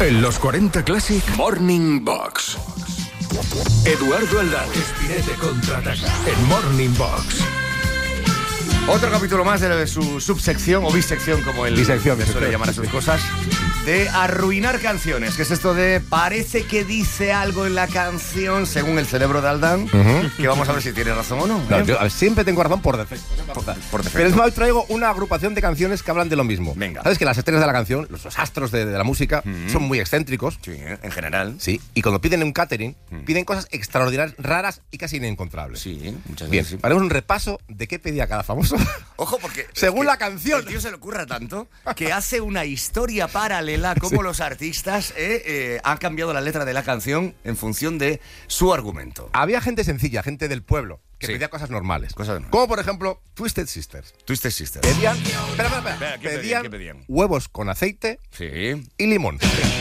En los 40 Classic Morning Box. Eduardo Aldán, Espinete contraataca en Morning Box. Otro capítulo más de su subsección o bisección, como él suele llamar a sus cosas, de arruinar canciones, que es esto de parece que dice algo en la canción según el cerebro de Aldán, que vamos a ver si tiene razón o no. Claro, yo siempre tengo razón por defecto. Por defecto. Pero es más, hoy traigo una agrupación de canciones que hablan de lo mismo. Venga. ¿Sabes que las estrellas de la canción, los astros de la música, son muy excéntricos? Sí, en general. Sí, y cuando piden un catering, piden cosas extraordinarias, raras y casi inencontrables. Sí, muchas Bien, veces. Sí. haremos un repaso de qué pedía cada famoso. Ojo, porque según la canción. El tío se le ocurra tanto que hace una historia paralela como los artistas han cambiado la letra de la canción en función de su argumento. Había gente sencilla, gente del pueblo, que Sí. pedía cosas normales. Cosas normales. Como por ejemplo, Twisted Sisters. Twisted Sisters. Pedían, espera, ¿qué pedían? huevos con aceite Sí. y limón.